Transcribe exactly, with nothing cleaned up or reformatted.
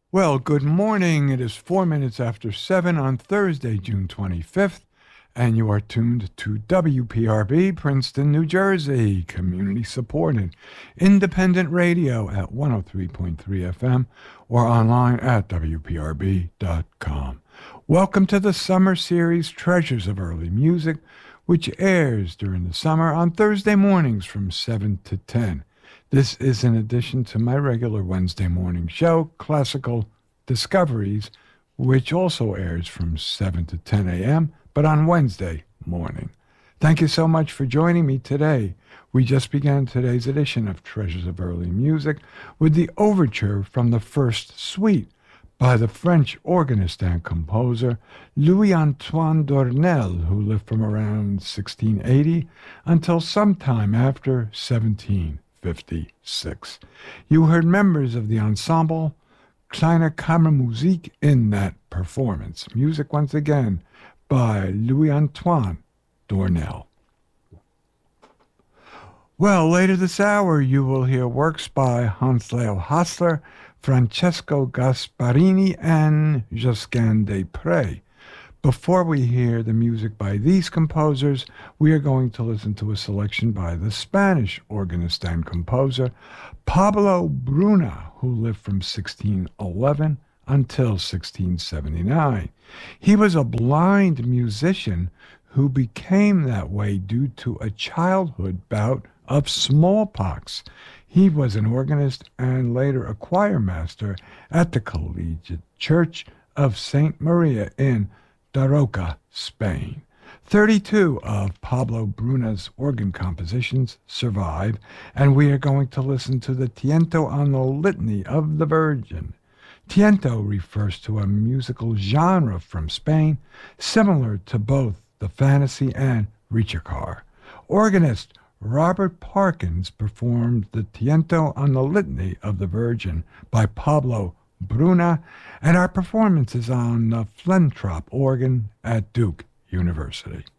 Well, good morning. It is four minutes after seven on Thursday, June twenty-fifth, and you are tuned to W P R B, Princeton, New Jersey, community supported, independent radio at one oh three point three F M or online at W P R B dot com. Welcome to the summer series Treasures of Early Music, which airs during the summer on Thursday mornings from seven to ten. This is in addition to my regular Wednesday morning show, Classical Discoveries, which also airs from seven to ten a.m., but on Wednesday morning. Thank you so much for joining me today. We just began today's edition of Treasures of Early Music with the overture from the first suite by the French organist and composer Louis-Antoine Dornel, who lived from around sixteen eighty until sometime after seventeen fifty-six. You heard members of the ensemble Kleine Kammermusik in that performance. Music once again by Louis-Antoine Dornel. Well, later this hour you will hear works by Hans-Leo Hassler, Francesco Gasparini, and Josquin des Prez. Before we hear the music by these composers, we are going to listen to a selection by the Spanish organist and composer Pablo Bruna, who lived from sixteen eleven until sixteen seventy-nine. He was a blind musician who became that way due to a childhood bout of smallpox. He was an organist and later a choir master at the Collegiate Church of Saint Maria in Daroca, Spain. thirty-two of Pablo Bruna's organ compositions survive, and we are going to listen to the Tiento on the Litany of the Virgin. Tiento refers to a musical genre from Spain, similar to both the fantasy and ricercar. Organist Robert Parkins performed the Tiento on the Litany of the Virgin by Pablo Bruna, and our performance is on the Flentrop organ at Duke University.